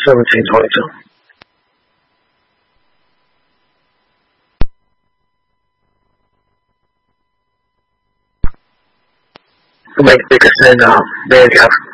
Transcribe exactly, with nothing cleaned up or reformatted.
seventeen twenty-two. To make bigger send um, barely have